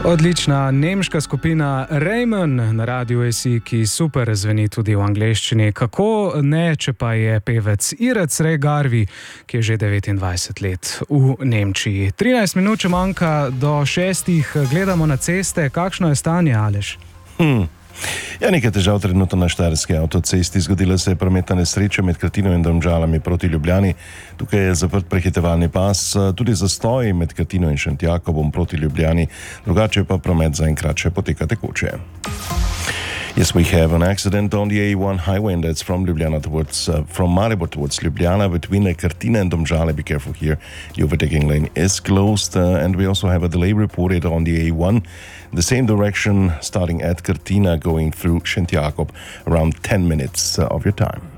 Odlična nemška skupina Raymond na Radiu SI, ki super zveni tudi v angleščini. Kako ne, če pa je pevec Irec Ray Garvey, ki je že 29 let v Nemčiji. 13 minut, če manjka do 6, gledamo na ceste. Kakšno je stanje, Aleš? Ja, nekaj težav trenutno na Štajerski avtocesti. Zgodila se je prometna nesreča med Krtinom in Domžalami proti Ljubljani. Tukaj je zaprt prehitevalni pas, tudi zastoj med Krtinom in Šentjakobom proti Ljubljani. Drugače pa promet zaenkrat še poteka tekoče. Yes, we have an accident on the A1 highway, and that's from Ljubljana towards, from Maribor towards Ljubljana between Krtina and Domžale. Be careful here. The overtaking lane is closed, and we also have a delay reported on the A1. The same direction, starting at Krtina, going through Šentjakob, around 10 minutes of your time.